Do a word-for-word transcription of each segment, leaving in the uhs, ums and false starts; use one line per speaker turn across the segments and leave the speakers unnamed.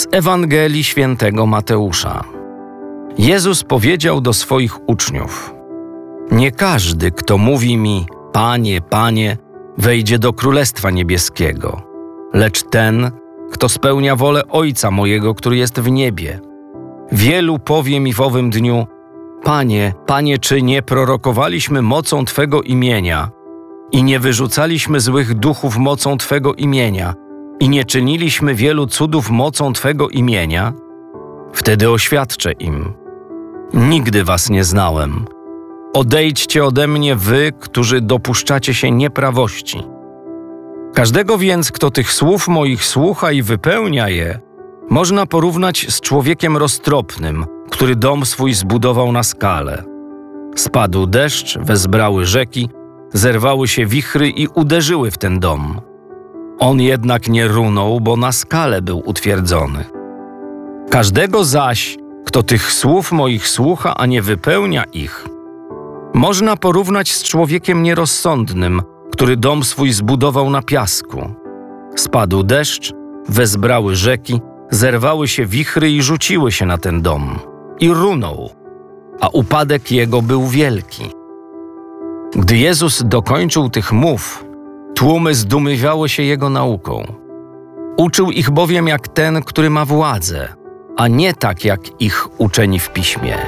Z Ewangelii Świętego Mateusza. Jezus powiedział do swoich uczniów: Nie każdy, kto mówi mi: Panie, Panie, wejdzie do Królestwa Niebieskiego, lecz ten, kto spełnia wolę Ojca mojego, który jest w niebie. Wielu powie mi w owym dniu: Panie, Panie, czy nie prorokowaliśmy mocą Twego imienia i nie wyrzucaliśmy złych duchów mocą Twego imienia i nie czyniliśmy wielu cudów mocą Twego imienia? Wtedy oświadczę im: Nigdy was nie znałem. Odejdźcie ode mnie, wy, którzy dopuszczacie się nieprawości. Każdego więc, kto tych słów moich słucha i wypełnia je, można porównać z człowiekiem roztropnym, który dom swój zbudował na skale. Spadł deszcz, wezbrały rzeki, zerwały się wichry i uderzyły w ten dom. On jednak nie runął, bo na skale był utwierdzony. Każdego zaś, kto tych słów moich słucha, a nie wypełnia ich, można porównać z człowiekiem nierozsądnym, który dom swój zbudował na piasku. Spadł deszcz, wezbrały rzeki, zerwały się wichry i rzuciły się na ten dom. I runął, a upadek jego był wielki. Gdy Jezus dokończył tych mów, tłumy zdumiewały się Jego nauką. Uczył ich bowiem jak ten, który ma władzę, a nie tak jak ich uczeni w Piśmie.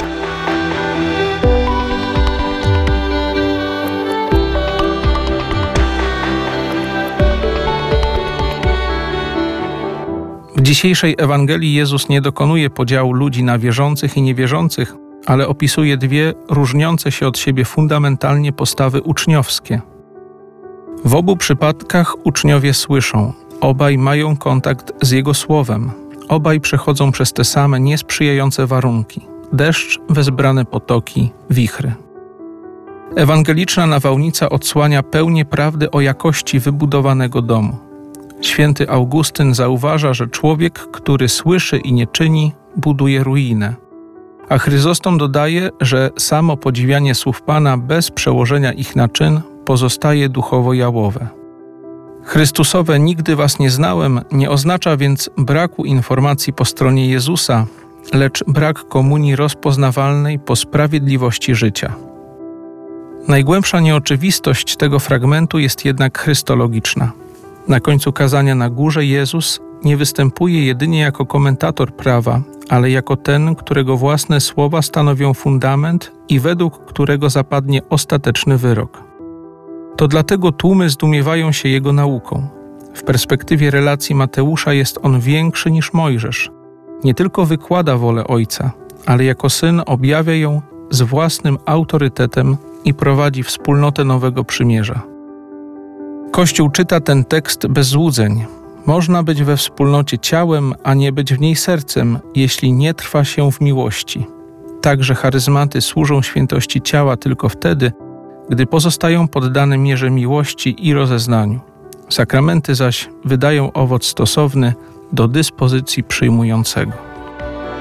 W dzisiejszej Ewangelii Jezus nie dokonuje podziału ludzi na wierzących i niewierzących, ale opisuje dwie różniące się od siebie fundamentalnie postawy uczniowskie. W obu przypadkach uczniowie słyszą, obaj mają kontakt z Jego Słowem, obaj przechodzą przez te same niesprzyjające warunki – deszcz, wezbrane potoki, wichry. Ewangeliczna nawałnica odsłania pełnię prawdy o jakości wybudowanego domu. Święty Augustyn zauważa, że człowiek, który słyszy i nie czyni, buduje ruinę. A Chryzostom dodaje, że samo podziwianie słów Pana bez przełożenia ich na czyn pozostaje duchowo jałowe. Chrystusowe „nigdy was nie znałem” nie oznacza więc braku informacji po stronie Jezusa, lecz brak komunii rozpoznawalnej po sprawiedliwości życia. Najgłębsza nieoczywistość tego fragmentu jest jednak chrystologiczna. Na końcu kazania na górze Jezus nie występuje jedynie jako komentator prawa, ale jako ten, którego własne słowa stanowią fundament i według którego zapadnie ostateczny wyrok. To dlatego tłumy zdumiewają się Jego nauką. W perspektywie relacji Mateusza jest on większy niż Mojżesz. Nie tylko wykłada wolę Ojca, ale jako Syn objawia ją z własnym autorytetem i prowadzi wspólnotę nowego przymierza. Kościół czyta ten tekst bez złudzeń. Można być we wspólnocie ciałem, a nie być w niej sercem, jeśli nie trwa się w miłości. Także charyzmaty służą świętości ciała tylko wtedy, gdy pozostają poddane mierze miłości i rozeznaniu. Sakramenty zaś wydają owoc stosowny do dyspozycji przyjmującego.